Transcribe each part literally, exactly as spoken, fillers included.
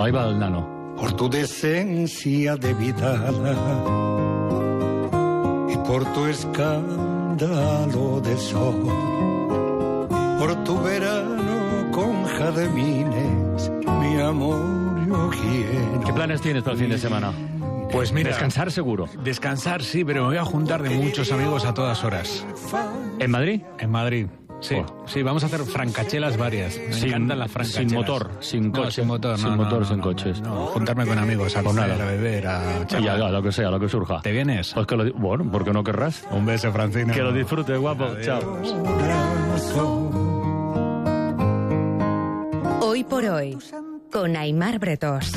ahí va el nano. Por tu decencia de vida y por tu escándalo de sol, por tu verano con jardines, mi amor yo quiero. ¿Qué planes tienes para el fin de semana? Pues mira, descansar seguro. Descansar sí, pero me voy a juntar de muchos amigos a todas horas. ¿En Madrid? En Madrid. Sí, Oh. sí, vamos a hacer francachelas varias. Me Sin- encantan las francachelas. sin motor, sin No, coche. sin motor, Sin no, motor, no, sin no, coches. no, juntarme con amigos, a comer, a beber, a Y charlar. ya, lo que sea, lo que surja. ¿Te vienes? Pues que lo, di- bueno, ¿por qué no querrás? Un beso, Francino. Que lo disfrutes, guapo. Adiós. Chao. Hoy por hoy, con Aimar Bretós.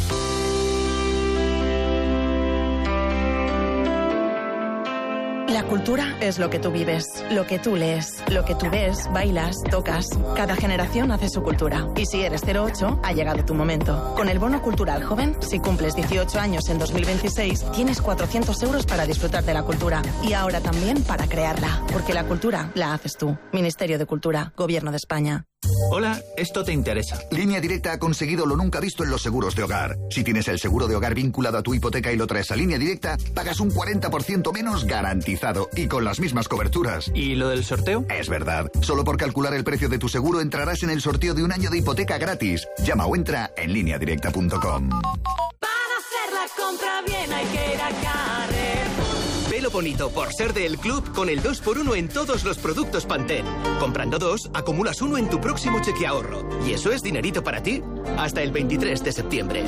La cultura es lo que tú vives, lo que tú lees, lo que tú ves, bailas, tocas. Cada generación hace su cultura. Y si eres cero ocho, ha llegado tu momento. Con el Bono Cultural Joven, si cumples dieciocho años en dos mil veintiséis, tienes cuatrocientos euros para disfrutar de la cultura. Y ahora también para crearla. Porque la cultura la haces tú. Ministerio de Cultura, Gobierno de España. Hola, esto te interesa. Línea Directa ha conseguido lo nunca visto en los seguros de hogar. Si tienes el seguro de hogar vinculado a tu hipoteca y lo traes a Línea Directa, pagas un cuarenta por ciento menos garantizado y con las mismas coberturas. ¿Y lo del sorteo? Es verdad. Solo por calcular el precio de tu seguro entrarás en el sorteo de un año de hipoteca gratis. Llama o entra en línea directa punto com. Para hacer la compra bien hay que ir a Carrefour. Velo bonito por ser del club con el dos por uno en todos los productos Pantene. Comprando dos, acumulas uno en tu próximo cheque ahorro. Y eso es dinerito para ti hasta el veintitrés de septiembre.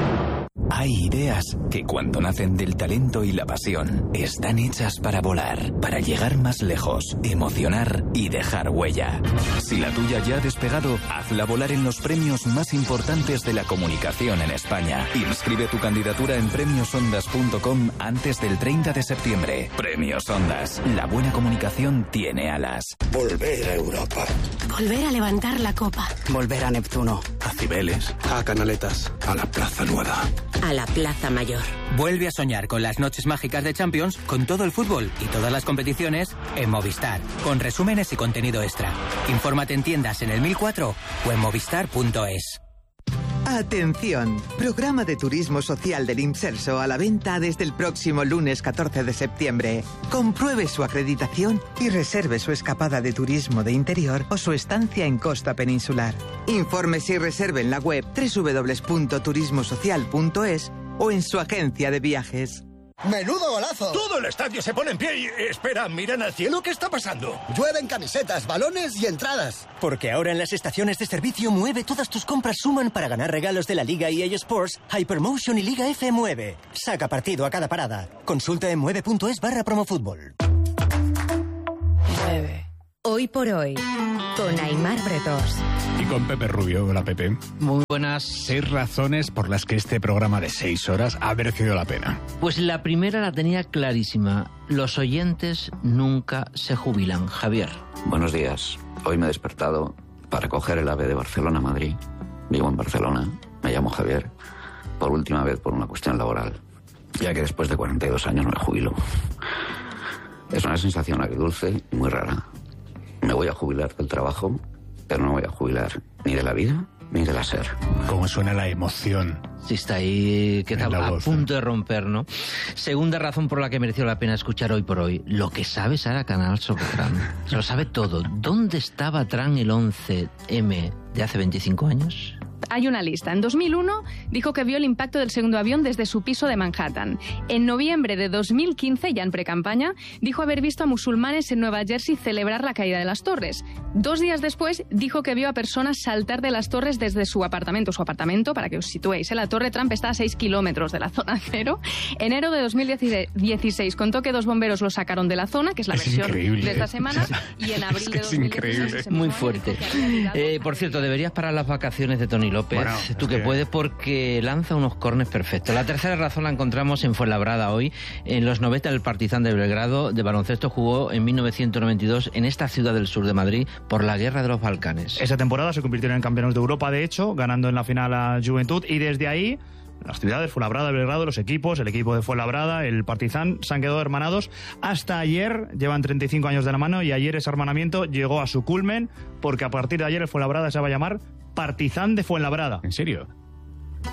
Hay ideas que cuando nacen del talento y la pasión están hechas para volar, para llegar más lejos, emocionar y dejar huella. Si la tuya ya ha despegado, hazla volar en los premios más importantes de la comunicación en España. Inscribe tu candidatura en premios ondas punto com antes del treinta de septiembre. Premios Ondas. La buena comunicación tiene alas. Volver a Europa. Volver a levantar la copa. Volver a Neptuno. A Cibeles. A Canaletas. A la Plaza Nueva. A la Plaza Mayor. Vuelve a soñar con las noches mágicas de Champions, con todo el fútbol y todas las competiciones en Movistar, con resúmenes y contenido extra. Infórmate en tiendas en el mil cuatro o en movistar punto es. Atención, programa de turismo social del Imserso a la venta desde el próximo lunes catorce de septiembre. Compruebe su acreditación y reserve su escapada de turismo de interior o su estancia en costa peninsular. Infórmese y reserve en la web doble u doble u doble u punto turismo social punto es o en su agencia de viajes. ¡Menudo golazo! Todo el estadio se pone en pie y... Espera, miran al cielo, ¿qué está pasando? Llueven camisetas, balones y entradas. Porque ahora en las estaciones de servicio Mueve todas tus compras suman para ganar regalos de la Liga E A Sports, Hypermotion y Liga F Mueve. Saca partido a cada parada. Consulta en mueve punto es barra promofútbol. Hoy por hoy, con Aimar Bretós. Y con Pepe Rubio, hola Pepe. Muy buenas. Seis razones por las que este programa de seis horas ha merecido la pena. Pues la primera la tenía clarísima. Los oyentes nunca se jubilan. Javier. Buenos días. Hoy me he despertado para coger el AVE de Barcelona a Madrid. Vivo en Barcelona. Me llamo Javier. Por última vez por una cuestión laboral. Ya que después de cuarenta y dos años me jubilo. Es una sensación agridulce y muy rara. Me voy a jubilar del trabajo, pero no me voy a jubilar ni de la vida ni de la ser. Cómo suena la emoción. Sí, está ahí, que está a voz, punto de romper, ¿no? Segunda razón por la que mereció la pena escuchar Hoy por Hoy. Lo que sabe Sara Canal sobre Trump. Se lo sabe todo. ¿Dónde estaba Trump el once eme de hace veinticinco años? Hay una lista. En dos mil uno dijo que vio el impacto del segundo avión desde su piso de Manhattan. En noviembre de dos mil quince, ya en precampaña, dijo haber visto a musulmanes en Nueva Jersey celebrar la caída de las torres. Dos días después, dijo que vio a personas saltar de las torres desde su apartamento. Su apartamento, para que os situéis, ¿eh? La Torre Trump está a seis kilómetros de la zona cero. Enero de dos mil dieciséis contó que dos bomberos lo sacaron de la zona, que es la es versión increíble. de esta semana, y en abril es que de es dos mil dieciséis... increíble. Muy fuerte. Eh, por cierto, deberías parar las vacaciones de Tony López. Bueno, tú que, que puedes, porque lanza unos cornes perfectos. La tercera razón la encontramos en Fuenlabrada hoy. En los noventa, el Partizan de Belgrado de baloncesto jugó en mil novecientos noventa y dos en esta ciudad del sur de Madrid por la Guerra de los Balcanes. Esa temporada se convirtieron en campeones de Europa, de hecho, ganando en la final a Juventud, y desde ahí las ciudades, Fuenlabrada, Belgrado, los equipos, el equipo de Fuenlabrada, el Partizan, se han quedado hermanados hasta ayer. Llevan treinta y cinco años de la mano y ayer ese hermanamiento llegó a su culmen, porque a partir de ayer el Fuenlabrada se va a llamar Partizan de Fuenlabrada. ¿En serio?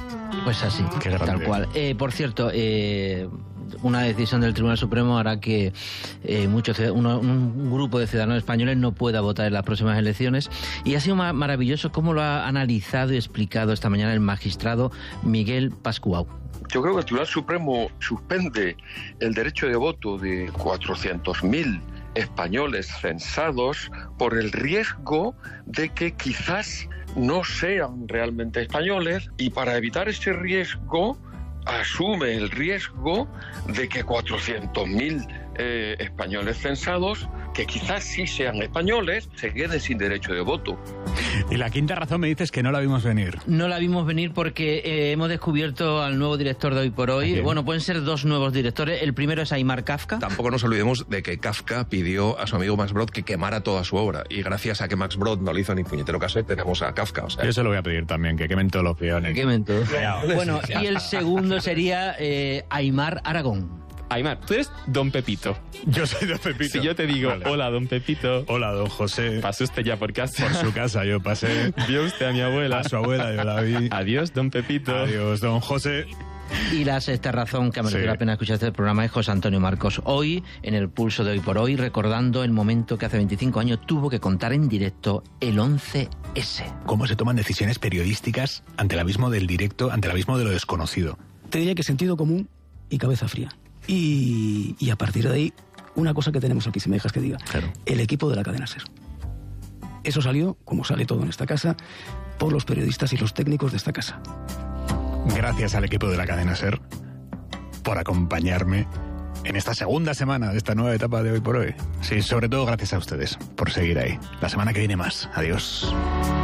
Pues así, tal cual. Eh, por cierto, eh, una decisión del Tribunal Supremo hará que eh, muchos uno, un grupo de ciudadanos españoles no pueda votar en las próximas elecciones. Y ha sido ma- maravilloso cómo lo ha analizado y explicado esta mañana el magistrado Miguel Pascual. Yo creo que el Tribunal Supremo suspende el derecho de voto de cuatrocientos mil españoles censados por el riesgo de que quizás no sean realmente españoles, y para evitar ese riesgo asume el riesgo de que cuatrocientos mil eh, españoles censados, que quizás sí sean españoles, se queden sin derecho de voto. Y la quinta razón me dices que no la vimos venir. No la vimos venir porque eh, hemos descubierto al nuevo director de Hoy por Hoy. Bueno, pueden ser dos nuevos directores. El primero es Aimar Kafka. Tampoco nos olvidemos de que Kafka pidió a su amigo Max Brod que quemara toda su obra. Y gracias a que Max Brod no le hizo ni puñetero caso, tenemos a Kafka. O sea, yo se lo voy a pedir también, que quemen todos los peones. Que quemen todos. Bueno, y el segundo sería eh, Aimar Aragón. Aimar, tú eres Don Pepito. Yo soy Don Pepito. Si yo te digo, vale. Hola, Don Pepito. Hola, Don José. Pasó usted ya por casa. Por su casa yo pasé. Vio usted a mi abuela. A su abuela yo la vi. Adiós, Don Pepito. Adiós, Don José. Y la sexta razón que ha merecido sí. la pena escuchar este programa es José Antonio Marcos. Hoy, en el pulso de Hoy por Hoy, recordando el momento que hace veinticinco años tuvo que contar en directo el once ese. Cómo se toman decisiones periodísticas ante el abismo del directo, ante el abismo de lo desconocido. Te diría que sentido común y cabeza fría. Y, y a partir de ahí, una cosa que tenemos aquí, si me dejas que diga, claro. El equipo de la cadena SER. Eso salió, como sale todo en esta casa, por los periodistas y los técnicos de esta casa. Gracias al equipo de la cadena SER por acompañarme en esta segunda semana de esta nueva etapa de Hoy por Hoy. Sí, sobre todo gracias a ustedes por seguir ahí. La semana que viene más. Adiós.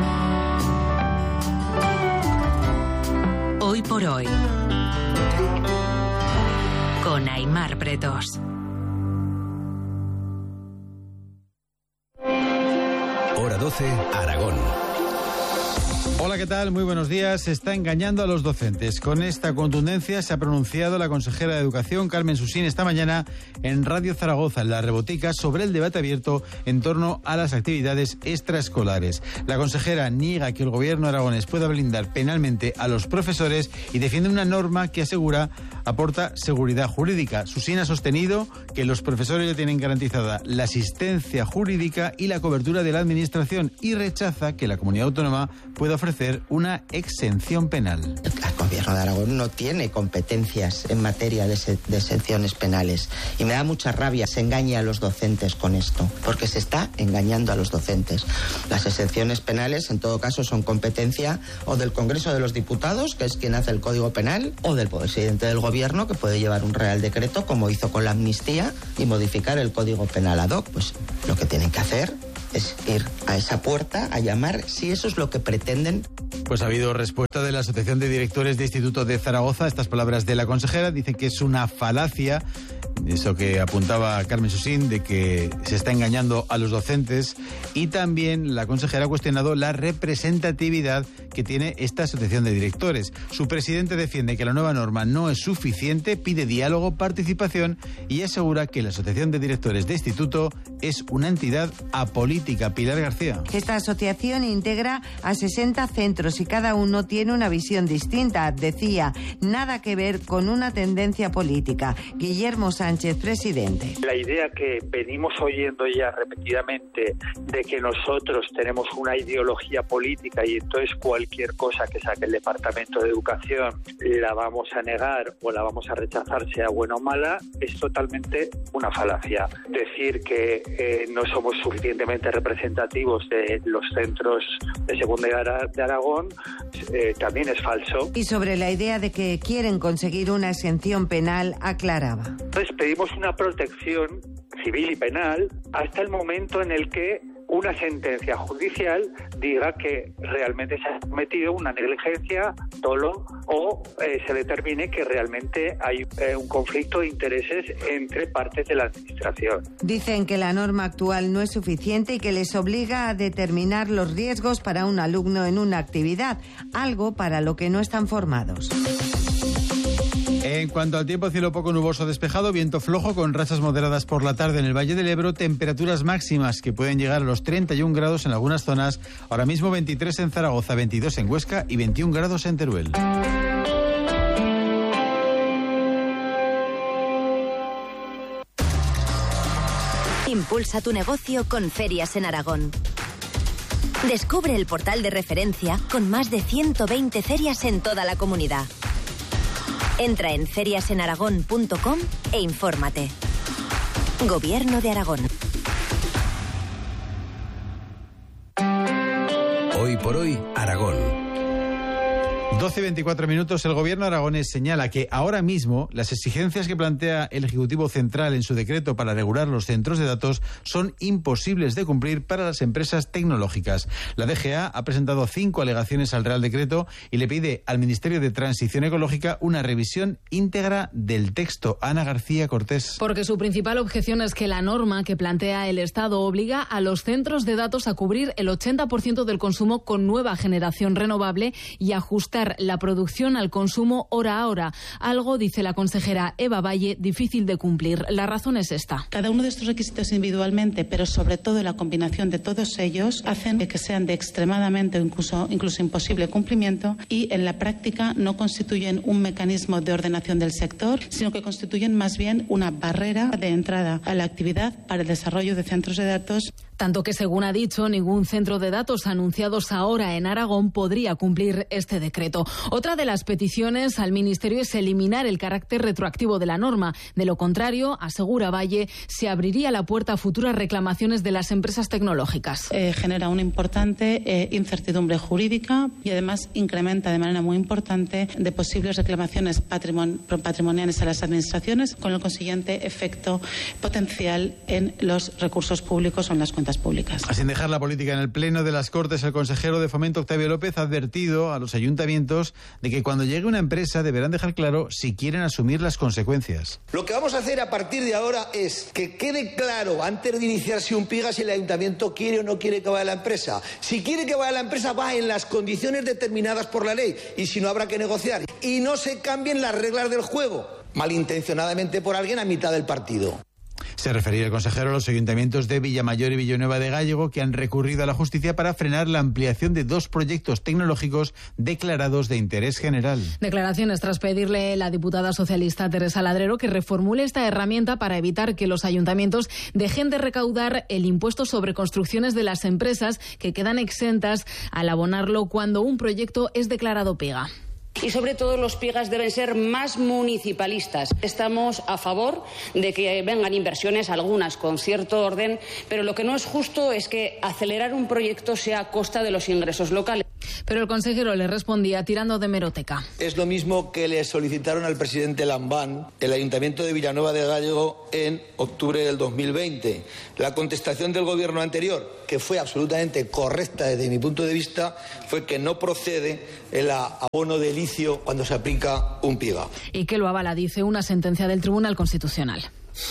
Hoy por Hoy, con Aimar Bretos. Hora doce, Aragón. Hola, ¿qué tal? Muy buenos días. Se está engañando a los docentes. Con esta contundencia se ha pronunciado la consejera de Educación, Carmen Susín, esta mañana en Radio Zaragoza, en La Rebotica, sobre el debate abierto en torno a las actividades extraescolares. La consejera niega que el gobierno aragonés pueda blindar penalmente a los profesores y defiende una norma que asegura aporta seguridad jurídica. Susín ha sostenido que los profesores ya tienen garantizada la asistencia jurídica y la cobertura de la administración, y rechaza que la comunidad autónoma pueda ofrecer una exención penal. El gobierno de Aragón no tiene competencias en materia de, se, de exenciones penales, y me da mucha rabia se engañe a los docentes con esto, porque se está engañando a los docentes. Las exenciones penales, en todo caso, son competencia o del Congreso de los Diputados, que es quien hace el Código Penal, o del presidente del Gobierno, que puede llevar un Real Decreto, como hizo con la amnistía, y modificar el Código Penal ad hoc. Pues lo que tienen que hacer es ir a esa puerta a llamar, si eso es lo que pretenden. Pues ha habido respuesta de la Asociación de Directores de Instituto de Zaragoza. Estas palabras de la consejera dicen que es una falacia, eso que apuntaba Carmen Susín, de que se está engañando a los docentes. Y también la consejera ha cuestionado la representatividad que tiene esta Asociación de Directores. Su presidente defiende que la nueva norma no es suficiente, pide diálogo, participación, y asegura que la Asociación de Directores de Instituto es una entidad apolítica. Pilar García. Esta asociación integra a sesenta centros y cada uno tiene una visión distinta. Decía, nada que ver con una tendencia política. Guillermo Sánchez, presidente. La idea que venimos oyendo ya repetidamente de que nosotros tenemos una ideología política y entonces cualquier cosa que saque el Departamento de Educación la vamos a negar o la vamos a rechazar, sea buena o mala, es totalmente una falacia. Decir que eh, no somos suficientemente representativos de los centros de secundaria de Aragón eh, también es falso. Y sobre la idea de que quieren conseguir una exención penal, aclaraba. Entonces pedimos una protección civil y penal hasta el momento en el que una sentencia judicial diga que realmente se ha cometido una negligencia, dolo, o eh, se determine que realmente hay eh, un conflicto de intereses entre partes de la administración. Dicen que la norma actual no es suficiente y que les obliga a determinar los riesgos para un alumno en una actividad, algo para lo que no están formados. En cuanto al tiempo, cielo poco nuboso despejado, viento flojo con rachas moderadas por la tarde en el Valle del Ebro, temperaturas máximas que pueden llegar a los treinta y un grados en algunas zonas, ahora mismo veintitrés en Zaragoza, veintidós en Huesca y veintiún grados en Teruel. Impulsa tu negocio con Ferias en Aragón. Descubre el portal de referencia con más de ciento veinte ferias en toda la comunidad. Entra en ferias en aragón punto com e infórmate. Gobierno de Aragón. Hoy por hoy, Aragón. doce y veinticuatro minutos, el gobierno aragonés señala que ahora mismo las exigencias que plantea el Ejecutivo Central en su decreto para regular los centros de datos son imposibles de cumplir para las empresas tecnológicas. La D G A ha presentado cinco alegaciones al Real Decreto y le pide al Ministerio de Transición Ecológica una revisión íntegra del texto. Ana García Cortés. Porque su principal objeción es que la norma que plantea el Estado obliga a los centros de datos a cubrir el ochenta por ciento del consumo con nueva generación renovable y ajustar la producción al consumo hora a hora. Algo, dice la consejera Eva Valle, difícil de cumplir. La razón es esta. Cada uno de estos requisitos individualmente, pero sobre todo la combinación de todos ellos, hacen que sean de extremadamente o incluso, incluso imposible cumplimiento y en la práctica no constituyen un mecanismo de ordenación del sector, sino que constituyen más bien una barrera de entrada a la actividad para el desarrollo de centros de datos. Tanto que, según ha dicho, ningún centro de datos anunciados ahora en Aragón podría cumplir este decreto. Otra de las peticiones al Ministerio es eliminar el carácter retroactivo de la norma. De lo contrario, asegura Valle, se abriría la puerta a futuras reclamaciones de las empresas tecnológicas. Eh, genera una importante eh, incertidumbre jurídica y además incrementa de manera muy importante de posibles reclamaciones patrimon- patrimoniales a las administraciones, con el consiguiente efecto potencial en los recursos públicos o en las cuentas públicas. Sin dejar la política en el Pleno de las Cortes, el consejero de Fomento, Octavio López, ha advertido a los ayuntamientos de que cuando llegue una empresa deberán dejar claro si quieren asumir las consecuencias. Lo que vamos a hacer a partir de ahora es que quede claro, antes de iniciarse un PIGA, si el ayuntamiento quiere o no quiere que vaya la empresa. Si quiere que vaya la empresa, va en las condiciones determinadas por la ley, y si no, habrá que negociar. Y no se cambien las reglas del juego, malintencionadamente por alguien a mitad del partido. Se refería el consejero a los ayuntamientos de Villamayor y Villanueva de Gállego, que han recurrido a la justicia para frenar la ampliación de dos proyectos tecnológicos declarados de interés general. Declaraciones tras pedirle la diputada socialista Teresa Ladrero que reformule esta herramienta para evitar que los ayuntamientos dejen de recaudar el impuesto sobre construcciones de las empresas que quedan exentas al abonarlo cuando un proyecto es declarado pega. Y sobre todo los PIGAs deben ser más municipalistas. Estamos a favor de que vengan inversiones, algunas con cierto orden, pero lo que no es justo es que acelerar un proyecto sea a costa de los ingresos locales. Pero el consejero le respondía tirando de hemeroteca. Es lo mismo que le solicitaron al presidente Lambán, el Ayuntamiento de Villanueva de Gállego, en octubre del dos mil veinte. La contestación del gobierno anterior, que fue absolutamente correcta desde mi punto de vista, fue que no procede el abono de licio cuando se aplica un PIGA. Y que lo avala, dice, una sentencia del Tribunal Constitucional.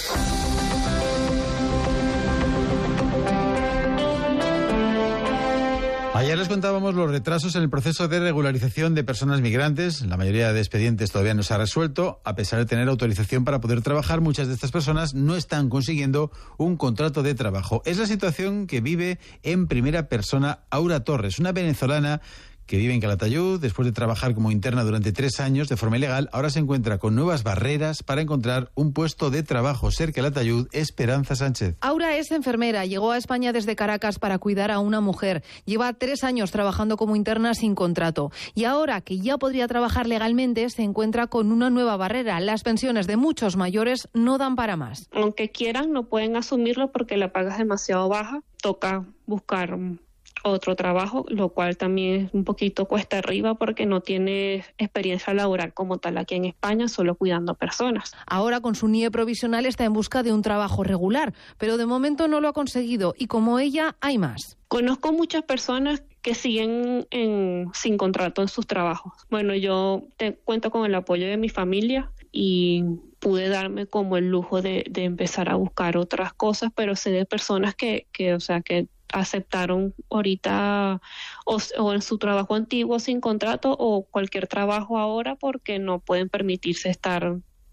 Ayer les contábamos los retrasos en el proceso de regularización de personas migrantes. La mayoría de expedientes todavía no se ha resuelto. A pesar de tener autorización para poder trabajar, muchas de estas personas no están consiguiendo un contrato de trabajo. Es la situación que vive en primera persona Aura Torres, una venezolana que vive en Calatayud. Después de trabajar como interna durante tres años de forma ilegal, ahora se encuentra con nuevas barreras para encontrar un puesto de trabajo. Ser Calatayud, Esperanza Sánchez. Aura es enfermera, llegó a España desde Caracas para cuidar a una mujer. Lleva tres años trabajando como interna sin contrato. Y ahora que ya podría trabajar legalmente, se encuentra con una nueva barrera. Las pensiones de muchos mayores no dan para más. Aunque quieran, no pueden asumirlo porque la paga es demasiado baja. Toca buscar otro trabajo, lo cual también es un poquito cuesta arriba porque no tiene experiencia laboral como tal aquí en España, solo cuidando personas. Ahora con su N I E provisional está en busca de un trabajo regular, pero de momento no lo ha conseguido y como ella hay más. Conozco muchas personas que siguen en, sin contrato en sus trabajos. Bueno, yo te, cuento con el apoyo de mi familia y pude darme como el lujo de, de empezar a buscar otras cosas, pero sé de personas que, que o sea, que aceptaron ahorita o, o en su trabajo antiguo sin contrato o cualquier trabajo ahora porque no pueden permitirse estar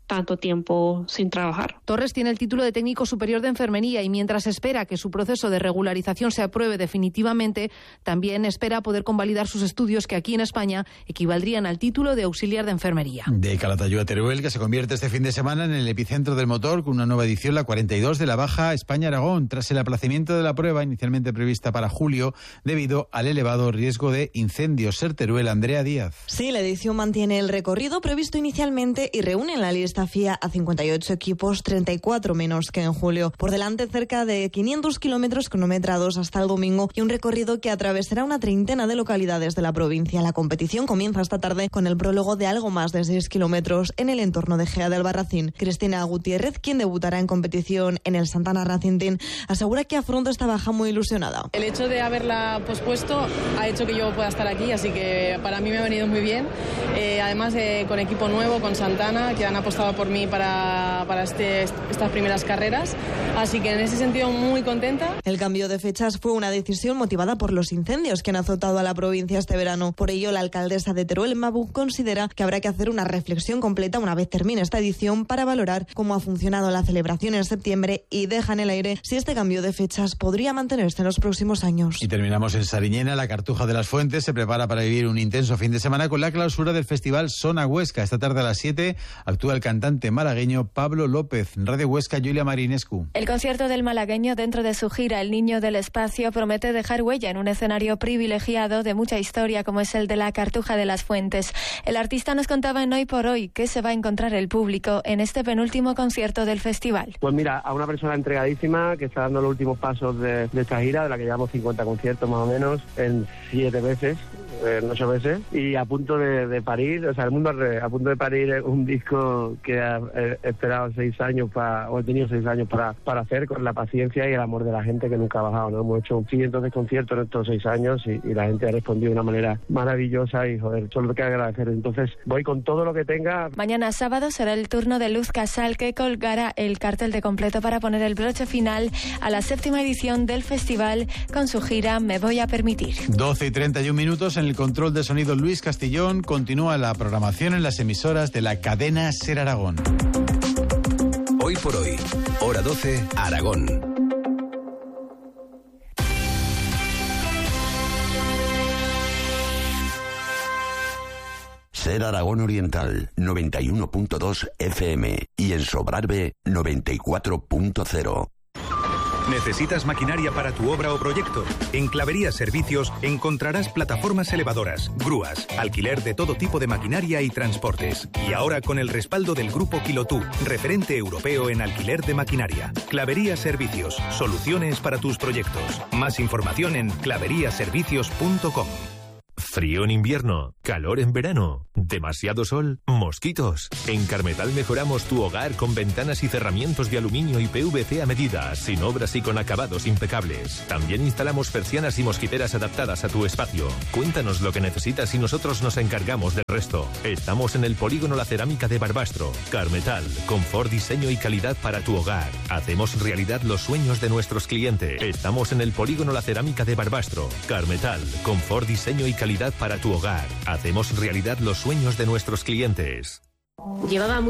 tanto tiempo sin trabajar. Torres tiene el título de técnico superior de enfermería y mientras espera que su proceso de regularización se apruebe definitivamente, también espera poder convalidar sus estudios que aquí en España equivaldrían al título de auxiliar de enfermería. De Calatayud a Teruel, que se convierte este fin de semana en el epicentro del motor con una nueva edición, la cuarenta y dos de la Baja España-Aragón, tras el aplazamiento de la prueba inicialmente prevista para julio debido al elevado riesgo de incendios. Ser Teruel, Andrea Díaz. Sí, la edición mantiene el recorrido previsto inicialmente y reúne en la lista F I A a cincuenta y ocho equipos, treinta y cuatro menos que en julio. Por delante cerca de quinientos kilómetros cronometrados hasta el domingo y un recorrido que atravesará una treintena de localidades de la provincia. La competición comienza esta tarde con el prólogo de algo más de seis kilómetros en el entorno de Gea de Albarracín. Cristina Gutiérrez, quien debutará en competición en el Santana Racing Team, asegura que afronta esta baja muy ilusionada. El hecho de haberla pospuesto ha hecho que yo pueda estar aquí, así que para mí me ha venido muy bien. Eh, además, eh, con equipo nuevo, con Santana, que han apostado por mí para, para este, estas primeras carreras, así que en ese sentido muy contenta. El cambio de fechas fue una decisión motivada por los incendios que han azotado a la provincia este verano. Por ello, la alcaldesa de Teruel, Mabu, considera que habrá que hacer una reflexión completa una vez termine esta edición para valorar cómo ha funcionado la celebración en septiembre y deja en el aire si este cambio de fechas podría mantenerse en los próximos años. Y terminamos en Sariñena. La Cartuja de las Fuentes se prepara para vivir un intenso fin de semana con la clausura del festival Sona Huesca. Esta tarde a las siete actúa el cantante malagueño Pablo López. Radio Huesca, Julia Marinescu. El concierto del malagueño dentro de su gira El Niño del Espacio promete dejar huella en un escenario privilegiado de mucha historia como es el de la Cartuja de las Fuentes. El artista nos contaba en Hoy por Hoy qué se va a encontrar el público en este penúltimo concierto del festival. Pues mira, a una persona entregadísima que está dando los últimos pasos de, de esta gira, de la que llevamos cincuenta conciertos más o menos, en siete veces, en ocho veces, y a punto de, de parir, o sea, el mundo al revés, a punto de parir un disco que ha eh, esperado seis años, para, o he tenido seis años para, para hacer, con la paciencia y el amor de la gente que nunca ha bajado, ¿no? Hemos hecho cientos de conciertos en estos seis años y, y la gente ha respondido de una manera maravillosa y, joder, solo que agradecer. Entonces, voy con todo lo que tenga. Mañana sábado será el turno de Luz Casal, que colgará el cartel de completo para poner el broche final a la séptima edición del festival con su gira Me Voy a Permitir. doce y treinta y un minutos. En el control de sonido Luis Castillón. Continúa la programación en las emisoras de la cadena Ser Aragón. Hoy por hoy, hora doce, Aragón. Ser Aragón Oriental, noventa y uno punto dos F M y en Sobrarbe, noventa y cuatro punto cero. ¿Necesitas maquinaria para tu obra o proyecto? En Claverías Servicios encontrarás plataformas elevadoras, grúas, alquiler de todo tipo de maquinaria y transportes. Y ahora con el respaldo del Grupo Quilotú, referente europeo en alquiler de maquinaria. Claverías Servicios, soluciones para tus proyectos. Más información en claverías servicios punto com. Frío en invierno, calor en verano, demasiado sol, mosquitos. En Carmetal mejoramos tu hogar con ventanas y cerramientos de aluminio y P V C a medida, sin obras y con acabados impecables. También instalamos persianas y mosquiteras adaptadas a tu espacio. Cuéntanos lo que necesitas y nosotros nos encargamos del resto. Estamos en el Polígono La Cerámica de Barbastro. Carmetal, confort, diseño y calidad para tu hogar. Hacemos realidad los sueños de nuestros clientes. Estamos en el Polígono La Cerámica de Barbastro. Carmetal, confort, diseño y calidad para tu hogar. Hacemos realidad los sueños de nuestros clientes. Llevaba